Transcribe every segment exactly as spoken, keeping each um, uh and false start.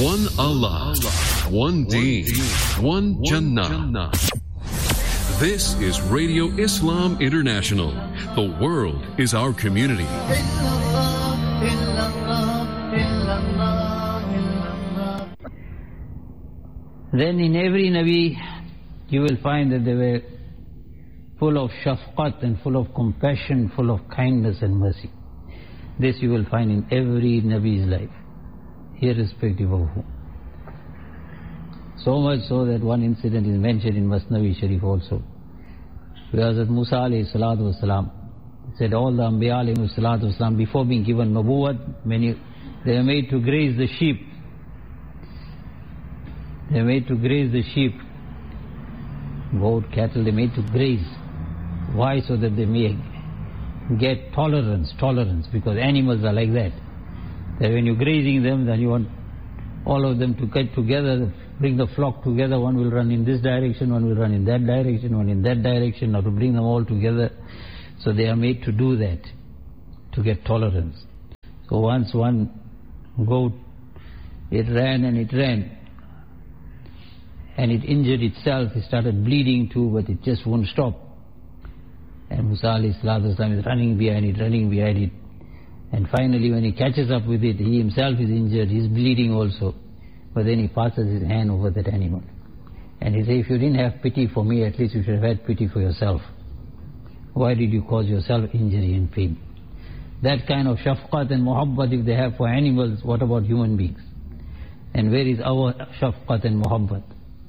One Allah, one Deen, one Jannah. This is Radio Islam International. The world is our community. Then in every Nabi, you will find that they were full of shafqat and full of compassion, full of kindness and mercy. This you will find in every Nabi's life, irrespective of whom. So much so that one incident is mentioned in Masnavi Sharif also. Whereas at Musa alayhi salatu wasalam said all the Anbiya alayhi salatu wasalam, before being given Nabuwat, many, they were made to graze the sheep. They were made to graze the sheep, goat, cattle, they made to graze. Why? So that they may get tolerance, tolerance, because animals are like that. That when you're grazing them, then you want all of them to get together, bring the flock together. One will run in this direction, one will run in that direction, one in that direction, or to bring them all together. So they are made to do that, to get tolerance. So once one goat, it ran and it ran, and it injured itself, it started bleeding too, but it just won't stop. And Musa alayhi salatu wasalam is running behind it, running behind it. And finally when he catches up with it, he himself is injured, he is bleeding also. But then he passes his hand over that animal. And he says, if you didn't have pity for me, at least you should have had pity for yourself. Why did you cause yourself injury and pain? That kind of shafqat and muhabbat if they have for animals, what about human beings? And where is our shafqat and muhabbat?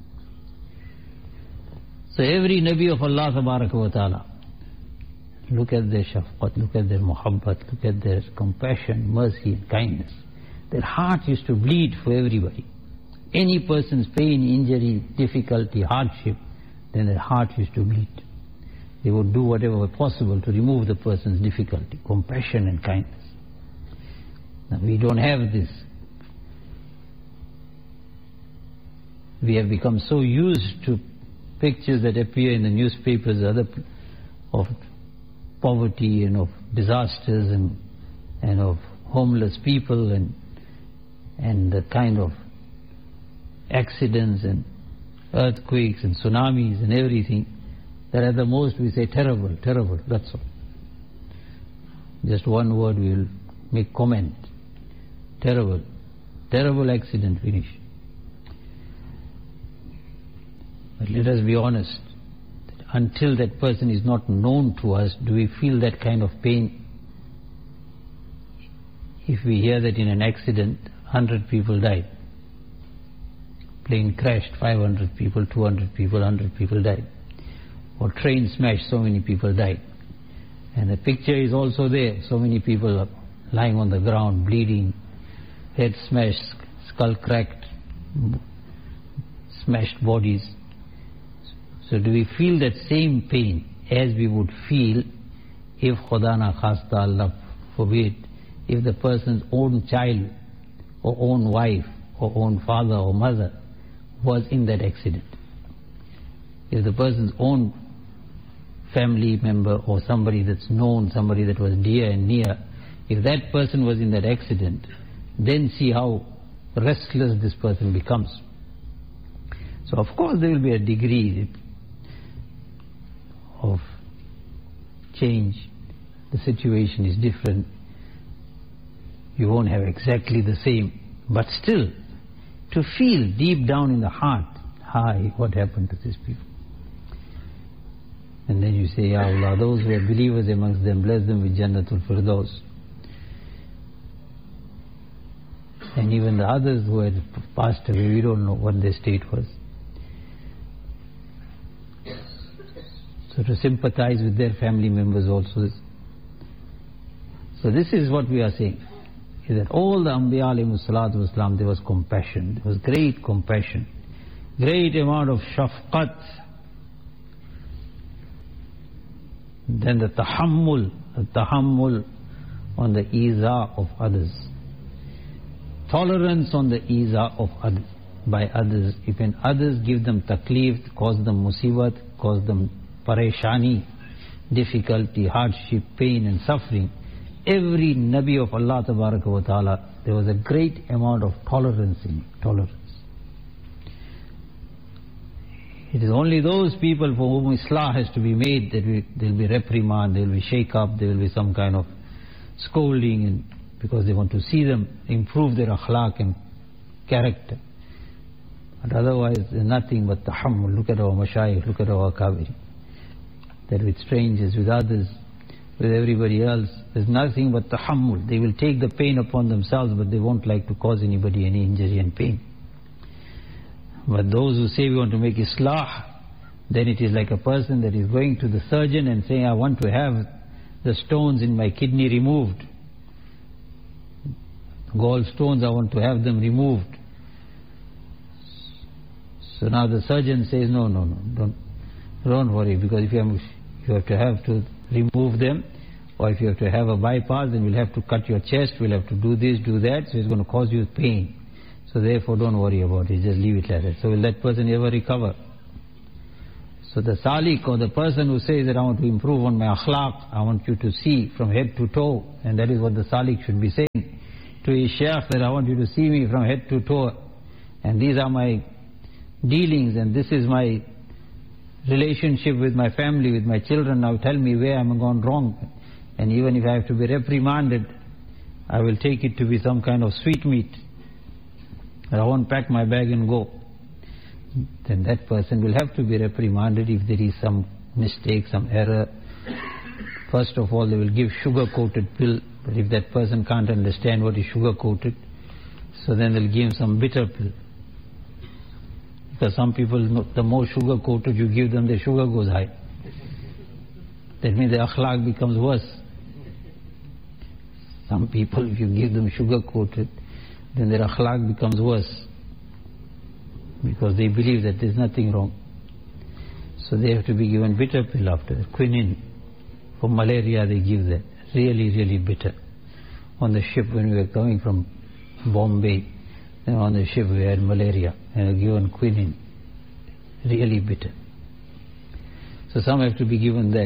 So every Nabi of Allah tabaraka wa ta'ala, look at their shafqat, look at their muhabbat, look at their compassion, mercy and kindness. Their heart used to bleed for everybody. Any person's pain, injury, difficulty, hardship, then their heart used to bleed. They would do whatever was possible to remove the person's difficulty, compassion and kindness. Now we don't have this. We have become so used to pictures that appear in the newspapers other of poverty and of disasters and and of homeless people and and the kind of accidents and earthquakes and tsunamis and everything, that at the most we say terrible, terrible, that's all. Just one word we will make comment. Terrible, terrible accident, finish. But let us be honest, that until that person is not known to us, do we feel that kind of pain? If we hear that in an accident, one hundred people died, plane crashed, five hundred people, two hundred people, one hundred people died, or train smashed, so many people died, and the picture is also there, so many people are lying on the ground, bleeding, head smashed, skull cracked, smashed bodies. So do we feel that same pain as we would feel if Khuda na khasta, Allah forbid, if the person's own child or own wife or own father or mother was in that accident? If the person's own family member or somebody that's known, somebody that was dear and near, if that person was in that accident, then see how restless this person becomes. So of course there will be a degree of change. The situation is different. You won't have exactly the same, but still to feel deep down in the heart, hi, what happened to these people? And then you say, Ya Allah, those who are believers amongst them, bless them with Jannatul Firdaus. And even the others who had passed away, we don't know what their state was. So to sympathize with their family members also. So this is what we are saying, is that all the Anbiya alayhi salatu wasalam, there was compassion, there was great compassion, great amount of shafqat. Then the tahammul, the tahammul on the iza of others, tolerance on the iza of others, by others. If when others give them taklif, cause them musibat, cause them pareshani, difficulty, hardship, pain and suffering, every Nabi of Allah Tabaraka wa Ta'ala, there was a great amount of tolerance in it, tolerance. It is only those people for whom Islah has to be made that there will be reprimand, there will be shake up, there will be some kind of scolding, and because they want to see them improve their akhlaq and character. But otherwise there's nothing but tahammul. Look at our mashayikh, look at our akabiri. That with strangers, with others, with everybody else, there's nothing but tahammul. They will take the pain upon themselves, but they won't like to cause anybody any injury and pain. But those who say we want to make Islah, then it is like a person that is going to the surgeon and saying, I want to have the stones in my kidney removed. Gallstones, I want to have them removed. So now the surgeon says, no, no, no, don't, don't worry, because if you have, you have to have to remove them, or if you have to have a bypass, then we'll have to cut your chest, we'll have to do this, do that, so it's going to cause you pain. So therefore don't worry about it, just leave it like that. So will that person ever recover? So the salik, or the person who says that I want to improve on my akhlaq, I want you to see from head to toe, and that is what the salik should be saying to his shaykh, that I want you to see me from head to toe, and these are my dealings, and this is my relationship with my family, with my children. Now tell me where I'm gone wrong, and even if I have to be reprimanded, I will take it to be some kind of sweetmeat. I won't pack my bag and go. Then that person will have to be reprimanded if there is some mistake, some error. First of all, they will give sugar-coated pill, but if that person can't understand what is sugar-coated, so then they'll give him some bitter pill. Because some people, the more sugar-coated you give them, the sugar goes high. That means the akhlaq becomes worse. Some people, if you give them sugar-coated, then their akhlaq becomes worse, because they believe that there's nothing wrong. So they have to be given bitter pill after that. Quinine. For malaria they give that. Really, really bitter. On the ship when we were coming from Bombay, then on the ship we had malaria, and were given quinine. Really bitter. So some have to be given that.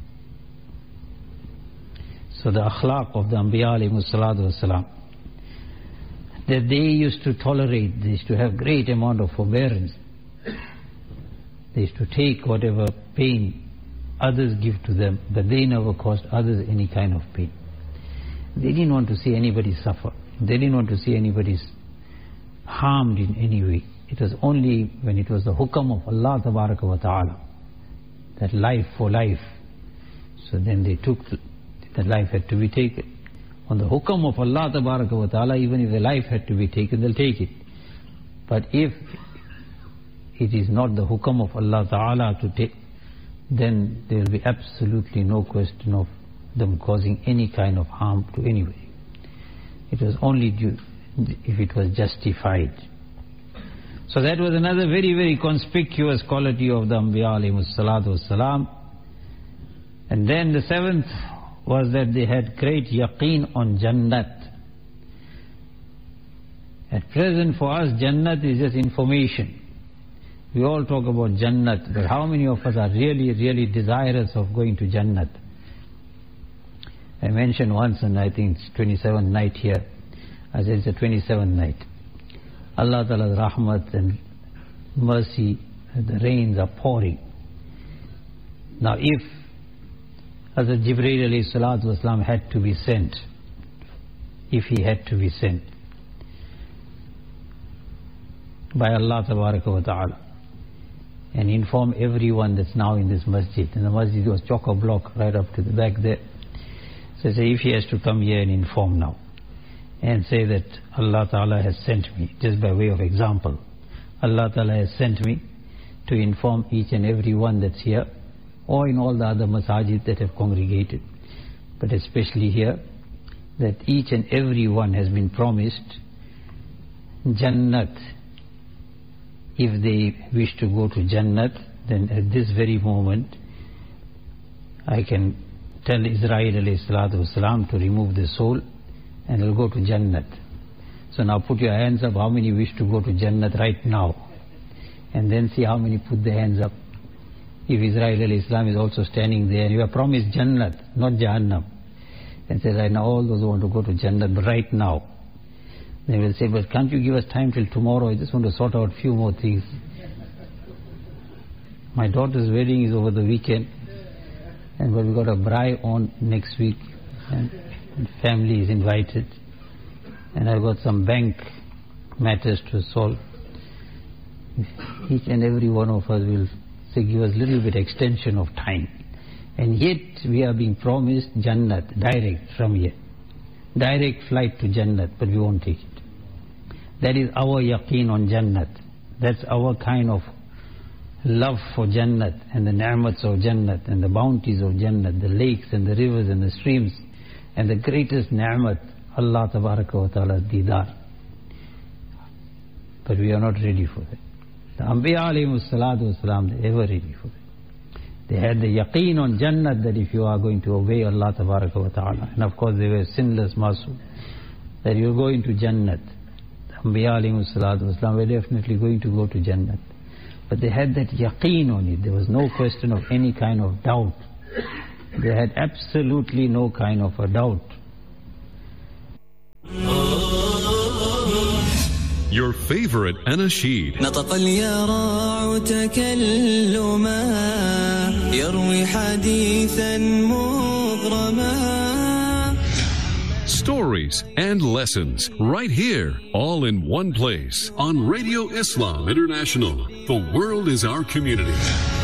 So the akhlaq of the Anbiya alayhimus salatu wassalam, that they used to tolerate, they used to have great amount of forbearance. They used to take whatever pain others give to them, but they never caused others any kind of pain. They didn't want to see anybody suffer. They didn't want to see anybody harmed in any way. It was only when it was the hukam of Allah Tabaraka wa Ta'ala, that life for life, so then they took, that life had to be taken. On the hukam of Allah Tabaraka wa Ta'ala, even if the life had to be taken, they'll take it. But if it is not the hukam of Allah Ta'ala to take, then there will be absolutely no question of them causing any kind of harm to anybody. It was only due if it was justified. So that was another very, very conspicuous quality of the Anbiya alayhimus salatu wassalam. And then the seventh was that they had great yaqeen on Jannat. At present for us, Jannat is just information. We all talk about Jannat, but how many of us are really, really desirous of going to Jannat? I mentioned once, and I think it's twenty-seventh night here, I said it's the twenty-seventh night. Allah Ta'ala's rahmat and mercy, the rains are pouring. Now if Hazrat Jibreel alayhi salatu wasalam had to be sent, if he had to be sent by Allah Tabaraka wa Ta'ala, and inform everyone that's now in this masjid, and the masjid was chock-a-block right up to the back there. So say if he has to come here and inform now, and say that Allah Ta'ala has sent me, just by way of example, Allah Ta'ala has sent me to inform each and every one that's here, or in all the other masajid that have congregated, but especially here, that each and every one has been promised Jannat. If they wish to go to Jannat, then at this very moment I can tell Israel alayhi salatu wasalam to remove the soul and will go to Jannat. So now put your hands up, how many wish to go to Jannat right now? And then see how many put their hands up. If Israel alayhi salam is also standing there, and you are promised Jannat, not Jahannam, and say, right now all those who want to go to Jannah right now. They will say, but can't you give us time till tomorrow? I just want to sort out a few more things. My daughter's wedding is over the weekend, and but we got a braai on next week, and family is invited, and I've got some bank matters to solve. Each and every one of us will say, give us a little bit extension of time. And yet we are being promised Jannat direct from here. Direct flight to Jannat, but we won't take it. That is our yaqeen on Jannat. That's our kind of love for Jannat and the ni'mats of Jannat and the bounties of Jannat, the lakes and the rivers and the streams, and the greatest ni'mat, Allah Tabaraka wa Ta'ala Didar. But we are not ready for that. The Anbiya alayhimus salatu wasalam, they were ready for that. They had the yaqeen on Jannat that if you are going to obey Allah Tabaraka wa Ta'ala, and of course they were sinless masoom, that you are going to Jannat. The Anbiya alayhimus salatu wasalam were definitely going to go to Jannat. But they had that yaqeen on it. There was no question of any kind of doubt. They had absolutely no kind of a doubt. Your favorite anasheed. نطق اليراع تكلما يروي حديثا مغرما. Stories and lessons right here, all in one place on Radio Islam International. The world is our community.